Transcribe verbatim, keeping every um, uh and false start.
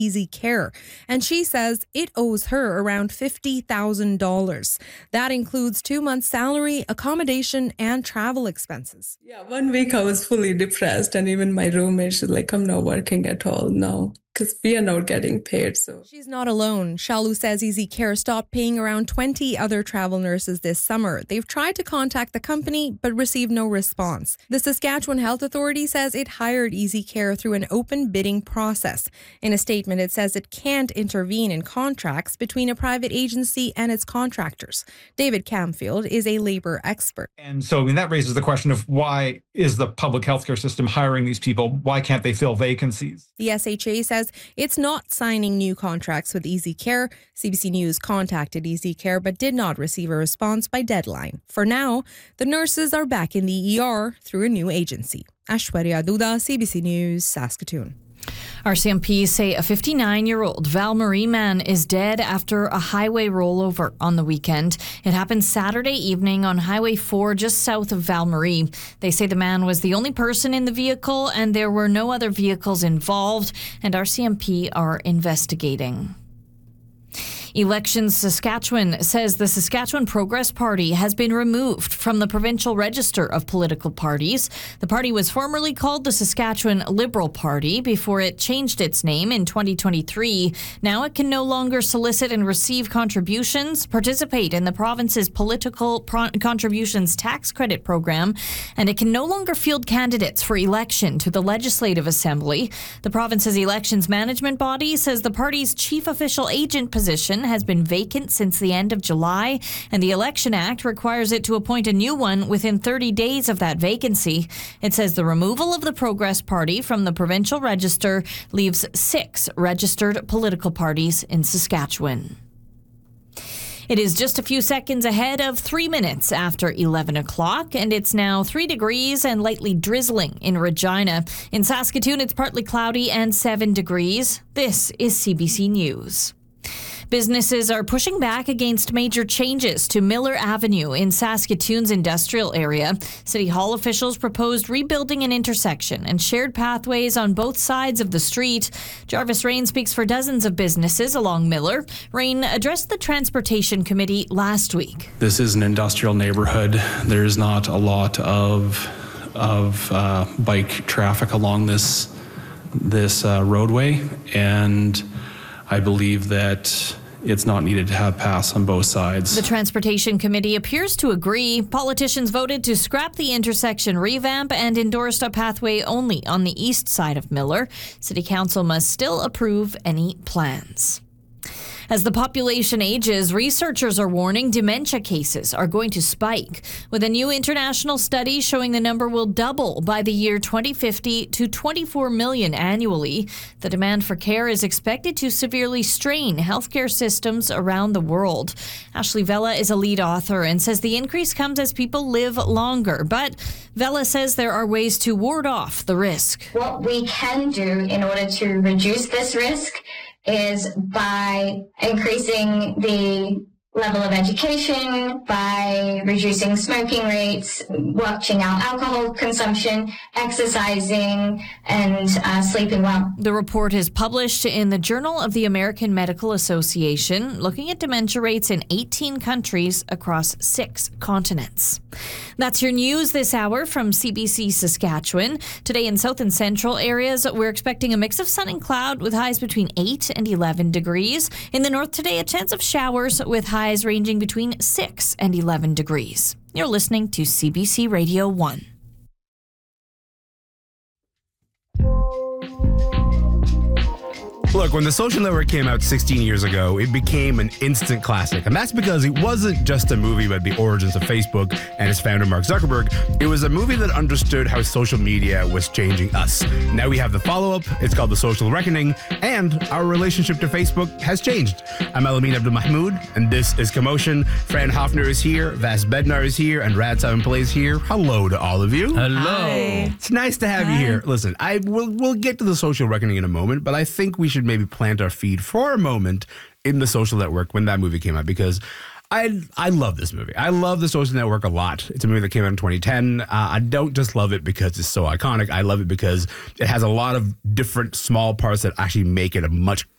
Easy Care, and she says it owes her around fifty thousand dollars. That includes two months' salary, accommodation, and travel expenses. Yeah, one week I was fully depressed, and even my roommate, she's like, I'm not working at all now because we are not getting paid. So she's not alone. Shalu says Easy Care stopped paying around twenty other travel nurses this summer. They've tried to contact the company but received no response. The Saskatchewan Health Authority says it hired Easy Care through an open bidding process. In a statement, it says it can't intervene in contracts between a private agency and its contractors. David Camfield is a labour expert. And so I mean, that raises the question of why is the public healthcare system hiring these people? Why can't they fill vacancies? The S H A says it's not signing new contracts with Easy Care. C B C News contacted Easy Care but did not receive a response by deadline. For now, the nurses are back in the E R through a new agency. Aishwarya Duda, C B C News, Saskatoon. R C M P say a fifty-nine-year-old Val Marie man is dead after a highway rollover on the weekend. It happened Saturday evening on Highway four just south of Val Marie. They say the man was the only person in the vehicle and there were no other vehicles involved, and R C M P are investigating. Elections Saskatchewan says the Saskatchewan Progress Party has been removed from the provincial register of political parties. The party was formerly called the Saskatchewan Liberal Party before it changed its name in twenty twenty-three. Now it can no longer solicit and receive contributions, participate in the province's political pro- contributions tax credit program, and it can no longer field candidates for election to the Legislative Assembly. The province's elections management body says the party's chief official agent position has been vacant since the end of July, and the Election Act requires it to appoint a new one within thirty days of that vacancy. It says the removal of the Progress Party from the provincial register leaves six registered political parties in Saskatchewan. It is just a few seconds ahead of three minutes after eleven o'clock, and it's now three degrees and lightly drizzling in Regina. In Saskatoon, it's partly cloudy and seven degrees. This is C B C News. Businesses are pushing back against major changes to Miller Avenue in Saskatoon's industrial area. City Hall officials proposed rebuilding an intersection and shared pathways on both sides of the street. Jarvis Rain speaks for dozens of businesses along Miller. Rain addressed the Transportation Committee last week. This is an industrial neighborhood. There's not a lot of of uh, bike traffic along this this uh, roadway, and I believe that it's not needed to have paths on both sides. The Transportation Committee appears to agree. Politicians voted to scrap the intersection revamp and endorsed a pathway only on the east side of Miller. City Council must still approve any plans. As the population ages, researchers are warning dementia cases are going to spike, with a new international study showing the number will double by the year twenty fifty to twenty-four million annually. The demand for care is expected to severely strain healthcare systems around the world. Ashley Vella is a lead author and says the increase comes as people live longer, but Vella says there are ways to ward off the risk. What we can do in order to reduce this risk is by increasing the level of education, by reducing smoking rates, watching out alcohol consumption, exercising, and uh, sleeping well. The report is published in the Journal of the American Medical Association, looking at dementia rates in eighteen countries across six continents. That's your news this hour from C B C Saskatchewan. Today in south and central areas, we're expecting a mix of sun and cloud with highs between eight and eleven degrees. In the north today, a chance of showers with highs ranging between six and eleven degrees. You're listening to C B C Radio one. Look, when The Social Network came out sixteen years ago, it became an instant classic. And that's because it wasn't just a movie about the origins of Facebook and its founder, Mark Zuckerberg. It was a movie that understood how social media was changing us. Now we have the follow-up. It's called The Social Reckoning. And our relationship to Facebook has changed. I'm Elamin Abdul Mahmoud, and this is Commotion. Fran Hoffner is here, Vas Bednar is here, and Rad Simon Play is here. Hello to all of you. Hello. Hi. It's nice to have Hi. you here. Listen, I will we'll get to The Social Reckoning in a moment, but I think we should maybe plant our feet for a moment in The Social Network when that movie came out, because I I love this movie. I love The Social Network a lot. It's a movie that came out in twenty ten. Uh, I don't just love it because it's so iconic. I love it because it has a lot of different small parts that actually make it a much